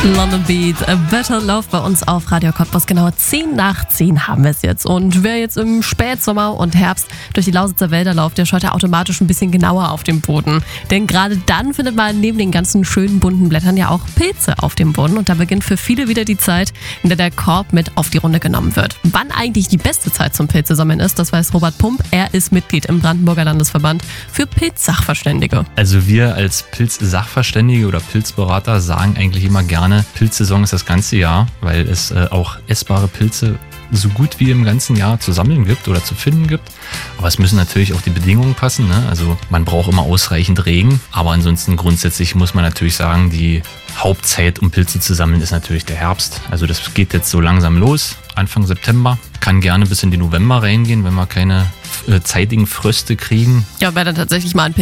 London Beat, A Better Love bei uns auf Radio Cottbus. Genau 10 nach 10 haben wir es jetzt. Und wer jetzt im Spätsommer und Herbst durch die Lausitzer Wälder läuft, der schaut ja automatisch ein bisschen genauer auf den Boden. Denn gerade dann findet man neben den ganzen schönen bunten Blättern ja auch Pilze auf dem Boden. Und da beginnt für viele wieder die Zeit, in der der Korb mit auf die Runde genommen wird. Wann eigentlich die beste Zeit zum Pilzesammeln ist, das weiß Robert Pump. Er ist Mitglied im Brandenburger Landesverband für Pilzsachverständige. Also wir als Pilzsachverständige oder Pilzberater sagen eigentlich immer gerne, Pilzsaison ist das ganze Jahr, weil es auch essbare Pilze so gut wie im ganzen Jahr zu sammeln gibt oder zu finden gibt. Aber es müssen natürlich auch die Bedingungen passen, ne? Also man braucht immer ausreichend Regen, aber ansonsten grundsätzlich muss man natürlich sagen, die Hauptzeit, um Pilze zu sammeln, ist natürlich der Herbst. Also das geht jetzt so langsam los, Anfang September. Kann gerne bis in den November reingehen, wenn wir keine zeitigen Fröste kriegen. Ja, wer dann tatsächlich mal ein